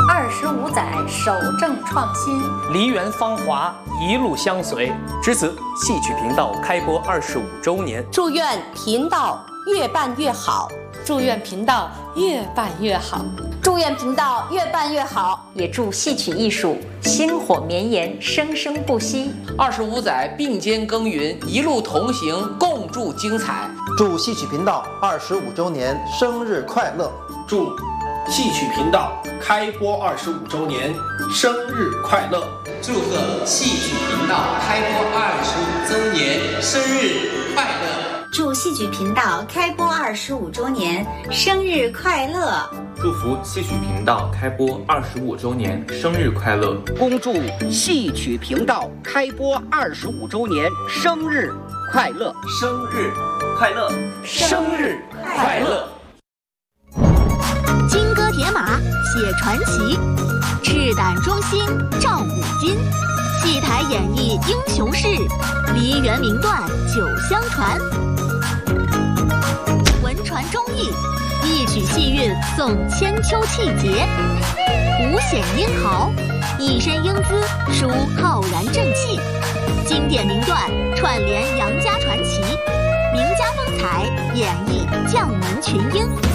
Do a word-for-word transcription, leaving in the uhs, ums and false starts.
二十五载守正创新， 梨园芳华一路相随。值此戏曲频道开播二十五周年， 祝愿频道越办越好， 祝愿频道越办越好， 祝愿频道越办越好， 也祝戏曲艺术薪火绵延，生生不息。 二十五载并肩耕耘，一路同行，共筑精彩。 祝戏曲频道二十五周年生日快乐！ 祝戏曲频道开播二十五周年生日快乐！ 祝贺戏曲频道开播二十五周年生日快乐！ 祝戏曲频道开播二十五周年生日快乐！ 祝福戏曲频道开播二十五周年生日快乐！ 恭祝戏曲频道开播二十五周年生日快乐！ 生日快乐！ 生日快乐！ 金戈铁马写传奇，赤胆忠心照古今。戏台演绎英雄事，梨园名段久相传。文传忠义，一曲戏韵颂千秋气节。五显英豪，一身英姿抒浩然正气。经典名段串联杨家传奇，名家风采演绎将门群英。